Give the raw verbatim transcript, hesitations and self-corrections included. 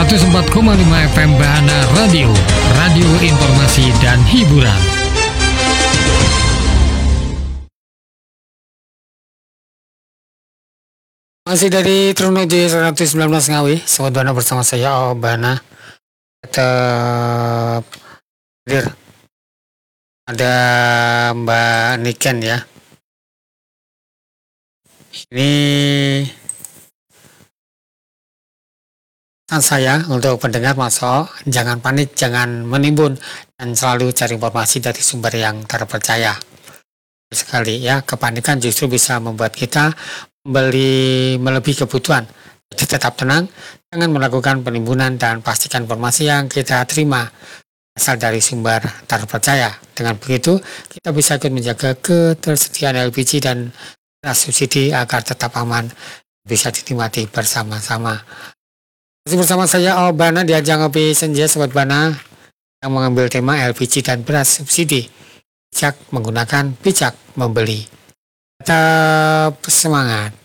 seratus empat koma lima F M Bahana Radio, radio informasi dan hiburan. Masih dari Trunojoyo seratus sembilan belas Ngawi, Sobat Bahana bersama saya, oh Bahana. Tetap hadir. Ada Mbak Niken ya. Ini pesan saya untuk pendengar masuk, jangan panik, jangan menimbun, dan selalu cari informasi dari sumber yang terpercaya. Sekali ya, kepanikan justru bisa membuat kita membeli melebihi kebutuhan. Jadi tetap tenang, jangan melakukan penimbunan dan pastikan informasi yang kita terima asal dari sumber terpercaya. Dengan begitu, kita bisa ikut menjaga ketersediaan L P G dan subsidi agar tetap aman, bisa dinikmati bersama-sama. Masih bersama saya, oh Bahana, di ajang Ngopi Senja, Sobat Bahana, yang mengambil tema L P G dan beras subsidi. Bijak menggunakan, bijak membeli. Tetap semangat.